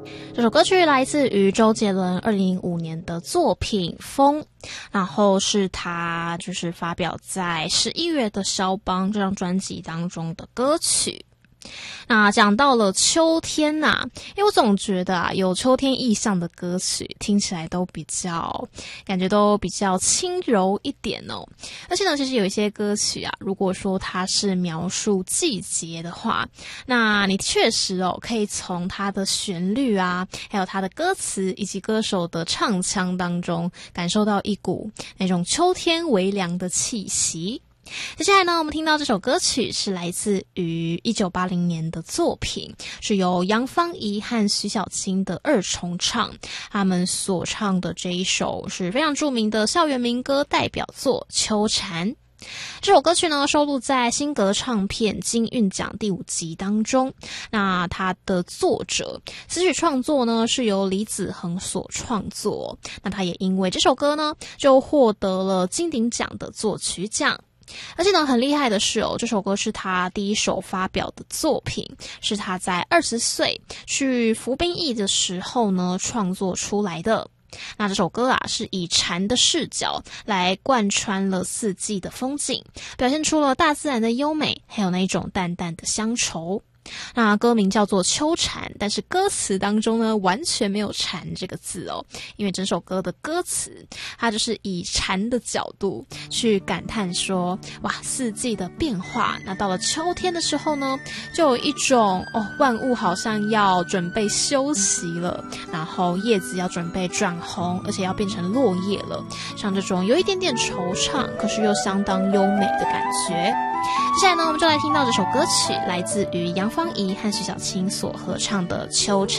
这首歌曲来自于周杰伦2005年的作品《风》，然后是他就是发表在11月的肖邦这张专辑当中的歌曲。那讲到了秋天啊，因为我总觉得啊，有秋天意象的歌曲听起来都感觉都比较轻柔一点哦。而且呢，其实有一些歌曲啊，如果说它是描述季节的话，那你确实可以从它的旋律啊，还有它的歌词以及歌手的唱腔当中感受到一股那种秋天微凉的气息。接下来呢，我们听到这首歌曲是来自于1980年的作品，是由杨芳仪和徐小青的二重唱，他们所唱的这一首是非常著名的校园民歌代表作《秋蝉》。这首歌曲呢，收录在新格唱片金韵奖第5集当中。那它的作者词曲创作呢，是由李子恒所创作。那他也因为这首歌呢，就获得了金鼎奖的作曲奖。而且呢，很厉害的是这首歌是他第一首发表的作品，是他在20岁去服兵役的时候呢创作出来的。那这首歌啊，是以蝉的视角来贯穿了4季的风景，表现出了大自然的优美，还有那一种淡淡的乡愁。那歌名叫做秋蝉，但是歌词当中呢完全没有蝉这个字因为整首歌的歌词它就是以蝉的角度去感叹说，哇，4季的变化，那到了秋天的时候呢，就有一种万物好像要准备休息了，然后叶子要准备转红，而且要变成落叶了，像这种有一点点惆怅可是又相当优美的感觉。接下来呢，我们就来听到这首歌曲，来自于杨芳仪和徐小青所合唱的《秋蝉》。